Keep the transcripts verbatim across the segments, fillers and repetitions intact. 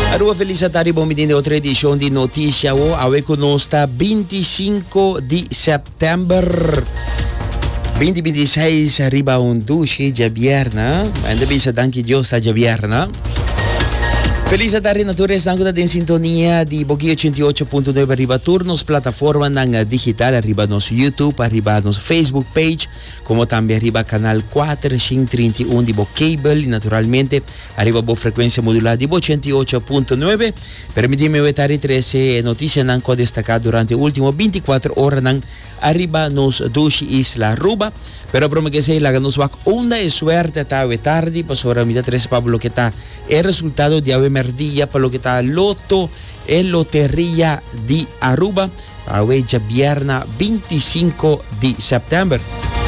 Aruba feliz tarde, bom dia de outra edição de notícia. O awe conosco vinte e cinco de setembro vinte e vinte e seis, arriba un dushi de vierna. Ainda bisa danke Deus sta de vierna. Feliz tarde, natureza, estamos em sintonia de Boguia oitenta e oito ponto nove arriba turnos, plataforma na digital, arriba nosso YouTube, arriba nosso Facebook page, como também arriba canal quatro trinta e um de Bo Cable, e naturalmente arriba Bo frequência modulada de Bo oitenta e oito ponto nove. Permítame vetar treze notícias não que destacar durante o último vinte e quatro horas não arriba nos dos Isla Aruba. Pero para que se la nos va onda de suerte ta tarde para sobre mitad tres para lo que está el resultado de ave merdilla para lo que está loto el lotería de Aruba a ya viernes veinticinco de septiembre.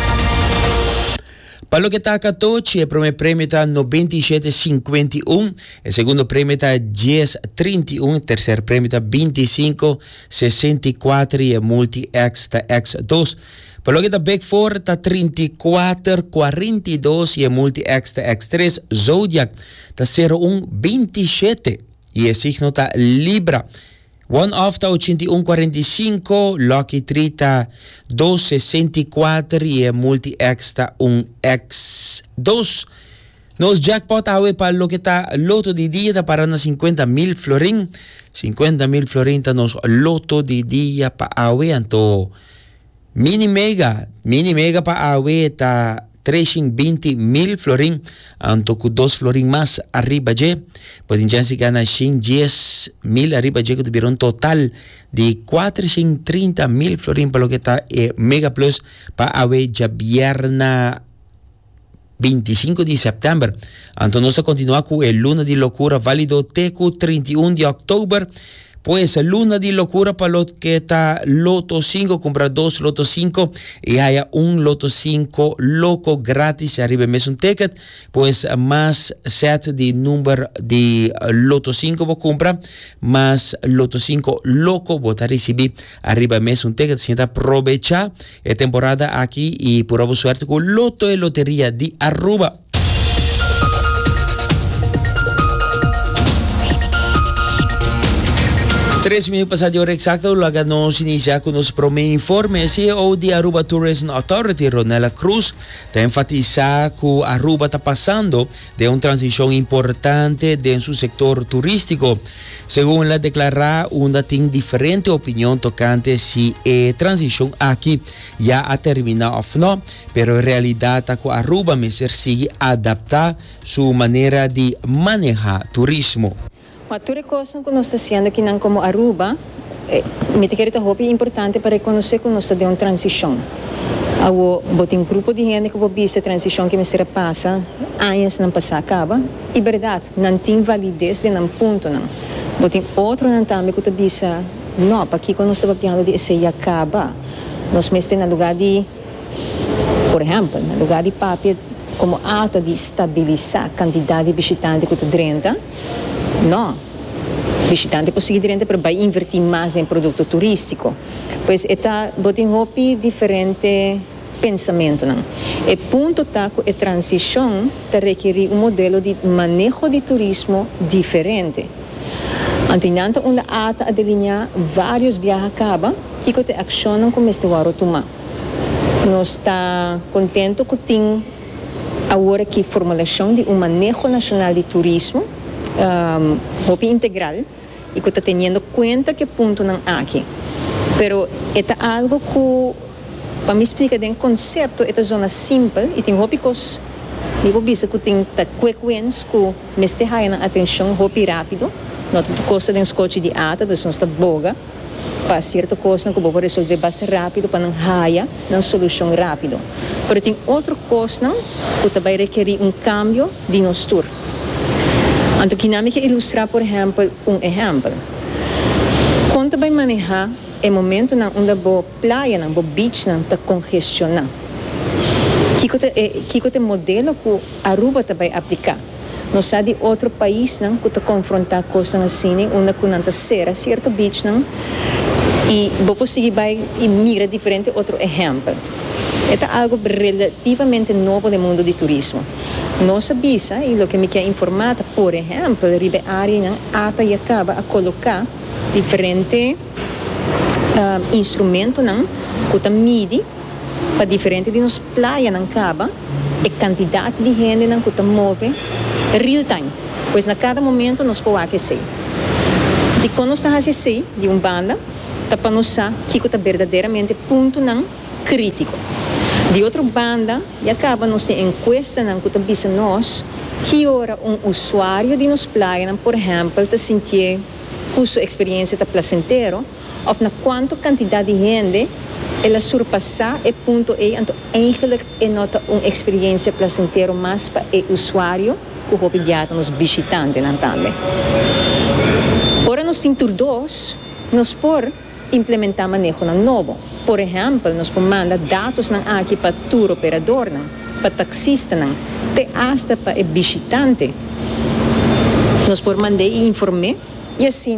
Para lo que está catorce, el primer premio está noventa y siete cincuenta y uno, el segundo premio está diez treinta y uno, el tercer premio está veinticinco sesenta y cuatro y el multi-X está X dos. Para lo que está Big Four está treinta y cuatro cuarenta y dos y el multi-X está X tres, Zodiac está cero uno veintisiete y el signo está Libra. One Off está ochenta y uno cuarenta y cinco, Lucky Tree está dos sesenta y cuatro y el multi-X está un X dos. Nos jackpot awe para lo que está loto de día está para cincuenta mil florín. cincuenta mil florín está nos loto de día para awe anto. Mini Mega, Mini Mega para awe está trescientos veinte mil florín, anto con dos florín más arriba je, pueden ya se gana ciento diez mil arriba je que tuvieron total de cuatrocientos treinta mil florín para lo que está eh, Mega Plus para awe ya viernes veinticinco de septiembre. Anto nos continúa con el Luna de Locura válido teco treinta y uno de octubre. Pues Luna de Locura para los que está Loto cinco, compra dos Loto cinco y haya un Loto cinco loco gratis arriba mes un ticket, pues más set de número de Loto cinco vos compra, más Loto cinco loco vos a recibir arriba mes un ticket, sienta aprovechar la temporada aquí y por vos suerte con Loto de Lotería de Aruba. Tres minutos pasados de hora exacta, luego nos inicia con los primeros informes. C E O de Aruba Tourism Authority, Ronela Cruz, está enfatizando que Aruba está pasando de una transición importante en su sector turístico. Según la declara, una tiene diferente opinión tocante si la transición aquí ya ha terminado o no, pero en realidad Aruba me sigue adaptar su manera de manejar turismo. Uma coisa que nós estamos fazendo aqui como Aruba, é importante para reconhecer que nós estamos de uma transição. Há um grupo de gente que vai ver essa transição que me passa, anos não passa acaba, e verdade, não tem validez em um ponto não. Tem outro não também que está visa, não, para que nós estamos falando de esse acaba, nós estamos no lugar de, por exemplo, no lugar de papel como alta de estabilizar a quantidade de visitantes que está dentro. Não, visitante possibilmente para investir mais em produto turístico, pois está botando hopi diferente pensamento não. E ponto tá que a transição tá requer um modelo de manejo de turismo diferente. Antinanta uma ata a delinear vários viagens acaba que que te accionam como este waro tomar. Nós está contento que tem agora que formulação de um manejo nacional de turismo Um, hopi integral y que está teniendo cuenta que punto não aqui. Pero é algo que para me explicar de um conceito é zona simples e tem hopi cos eu vou dizer que tem frequências que me está dando atenção hopi rápido, não tudo coisa de um scotch de ata, então está boga para certa coisa que vou resolver bastante rápido para não raia, não solução rápido. Pero tem outra coisa que também requer um cambio de nosso tour. Então, que não me quer ilustrar, por exemplo, um exemplo. Quando vai manejar, é momento na onde a praia, na beach, está congestionada. Que que é modelo que a Aruba vai aplicar? Nós sabemos de outro país que está confrontar coisas assim, onde que não está ser certo beach, não? E vou conseguir vai e mira diferente outro exemplo. Esto es algo relativamente nuevo del mundo del turismo. No se avisa, y lo que me queda informada, por ejemplo, de Ribe Área ata y acaba a colocar diferentes uh, instrumentos que mide para diferentes de las playas en Caba e cantidad de gente que se mueve real time. Pues en cada momento nos podemos hacer. De quando está haciendo de uma banda, está para nós que está verdadeiramente ponto não crítico. De outra banda, e acaba nos encuesta não que está dizendo nós que ora um usuário de nos playa, por exemplo, está sentir que sua experiência está placentero, ou na quanto quantidade de gente ela surpassar e ponto e então eigenlijk é nota uma experiência placentero mais para o usuário que o obrigado nos visitantes também. Ora no cintur dois, nós por implementar manejo novo. Por exemplo, nós por mandar dados aqui para tour operador, para taxista, até hasta para o visitante. Nós por mandar e informar e assim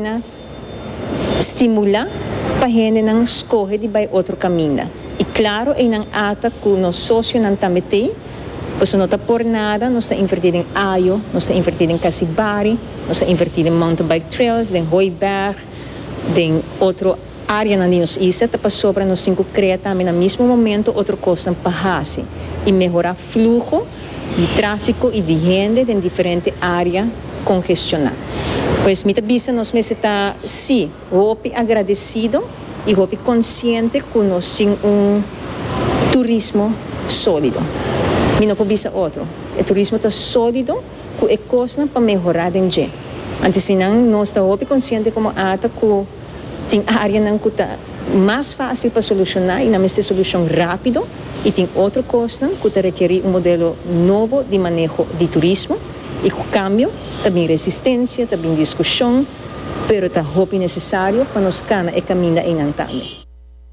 estimular para a gente não escolher de vai outro caminho. E claro, é não ata que o nosso sócio não também tem, pois não está por nada, nós está invertido em Ayo, nós está invertido em Casibari, nós está invertido em mountain bike trails, em Hooiberg, em outra área na nós isso, para sobre nós cinco criar também no mesmo momento outra coisa para fazer e melhorar fluxo de tráfego e de gente em diferentes áreas congestionadas. Pois me avisa nós me está sim, hope agradecido e hope consciente que nós temos um turismo sólido. Me não pode outro. O turismo está sólido, que é coisa para melhorar em dia. Antes senão nós estamos consciente como ata que tem área não que está mais fácil para solucionar e não é solução rápido e tem outra coisa que requer um modelo novo de manejo de turismo e com cambio também resistência, também discussão, pero está necessário para nos cana e caminhar em também.